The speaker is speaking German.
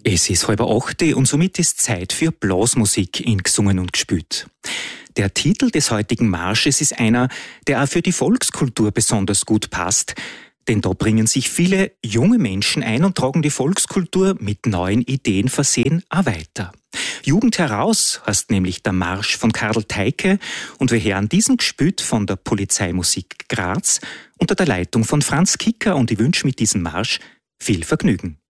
Es ist 7:30 und somit ist Zeit für Blasmusik in Gesungen und Gespielt. Der Titel des heutigen Marsches ist einer, der auch für die Volkskultur besonders gut passt, denn da bringen sich viele junge Menschen ein und tragen die Volkskultur mit neuen Ideen versehen auch weiter. Jugend heraus heißt nämlich der Marsch von Karl Teike und wir hören diesen gespielt von der Polizeimusik Graz unter der Leitung von Franz Kicker und ich wünsche mit diesem Marsch viel Vergnügen.